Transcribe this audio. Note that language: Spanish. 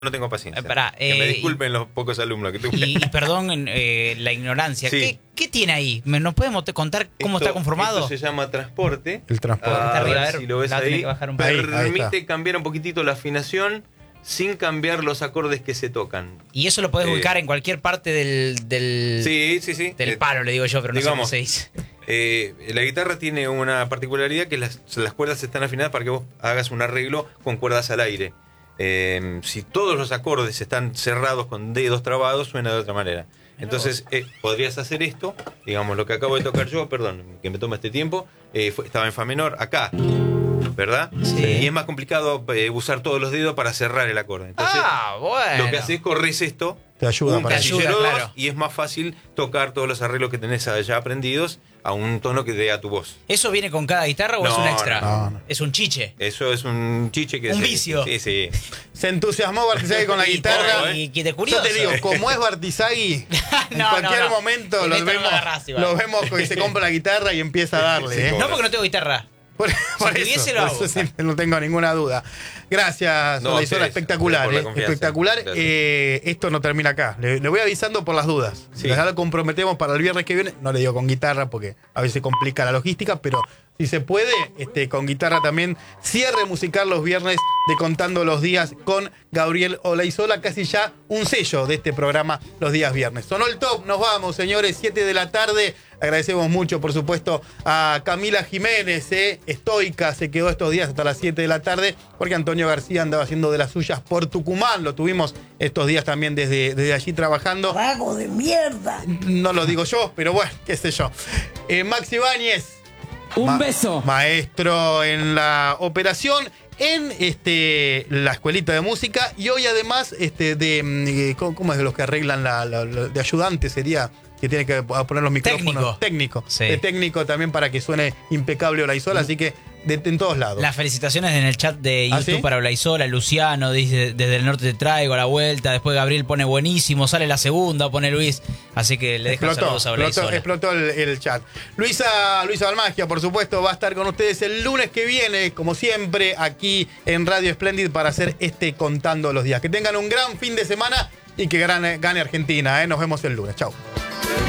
no tengo paciencia. Que me disculpen los pocos alumnos que tuve. Y perdón la ignorancia. Sí. ¿Qué tiene ahí? ¿Nos podemos contar cómo está conformado? Esto se llama transporte. El transporte. A Arriba, ver si lo ves ahí. Ahí Permite cambiar un poquitito la afinación sin cambiar los acordes que se tocan. Y eso lo podés ubicar en cualquier parte del Sí. del palo, le digo yo, pero no sé cómo se dice. La guitarra tiene una particularidad que las cuerdas están afinadas para que vos hagas un arreglo con cuerdas al aire. Si todos los acordes están cerrados con dedos trabados, suena de otra manera. Entonces, podrías hacer esto, digamos, lo que acabo de tocar yo, perdón, que me toma este tiempo, estaba en fa menor, acá, ¿verdad? Sí. Y es más complicado usar todos los dedos para cerrar el acorde. Entonces, bueno. lo que haces, corres esto, Te ayuda un para casillero ayuda, dos, claro. y es más fácil tocar todos los arreglos que tenés ya aprendidos a un tono que dé a tu voz. ¿Eso viene con cada guitarra o es un extra? no. Es un chiche. Eso es un chiche que Un vicio. Sí. Se entusiasmó Bartizagui con la guitarra. Y que te curioso. Yo te digo, como es Bartizagui, en No, cualquier no. momento En los esto no vemos, lo agarrás igual. los vemos que se compra la guitarra y empieza a darle. Sí, ¿eh? No, porque no tengo guitarra. Por tuviese, lo por hago. eso sí, no tengo ninguna duda. Gracias, No, Olaizola, ustedes, espectacular. por la confianza. Espectacular. Gracias. Esto no termina acá. Le voy avisando por las dudas. Sí. Ya lo comprometemos para el viernes que viene. No le digo con guitarra porque a veces complica la logística, pero si se puede, con guitarra también. Cierre musical los viernes de Contando los Días con Gabriel Olaizola, casi ya un sello de este programa los días viernes. Sonó el top, nos vamos, señores, 7 de la tarde. Agradecemos mucho, por supuesto, a Camila Jiménez, estoica, se quedó estos días hasta las 7 de la tarde, porque Antonio García andaba haciendo de las suyas por Tucumán. Lo tuvimos estos días también desde allí trabajando. ¡Vago de mierda! No lo digo yo, pero bueno, qué sé yo. Maxi Ibáñez. Un beso. Maestro en la operación, en la escuelita de música, y hoy además ¿cómo es de los que arreglan de ayudante sería? Que tiene que poner los micrófonos. Técnico. Sí. De técnico también para que suene impecable Olaizola, así que en todos lados. Las felicitaciones en el chat de YouTube ¿sí? para Olaizola. Luciano dice: desde el norte te traigo a la vuelta. Después Gabriel pone buenísimo. Sale la segunda, pone Luis. Así que le dejo saludos a Olaizola. Explotó el chat. Luisa Balmagia, por supuesto, va a estar con ustedes el lunes que viene, como siempre, aquí en Radio Splendid para hacer Contando los Días. Que tengan un gran fin de semana y que gane Argentina. Nos vemos el lunes. Chau.